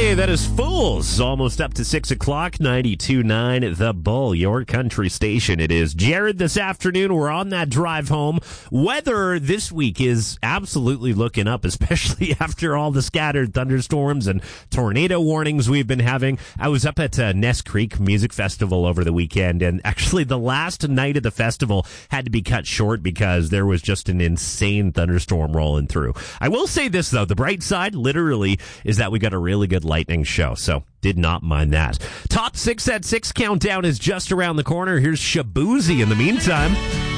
Hey, that is Fools. Almost up to 6 o'clock, 92.9 The Bull, your country station. It is Jared this afternoon. We're on that drive home. Weather this week is absolutely looking up, especially after all the scattered thunderstorms and tornado warnings we've been having. I was up at Ness Creek Music Festival over the weekend, and actually the last night of the festival had to be cut short because there was just an insane thunderstorm rolling through. I will say this, though. The bright side, literally, is that we got a really good lightning show, so did not mind that. Top 6 at 6 countdown is just around the corner. Here's Shaboozey in the meantime.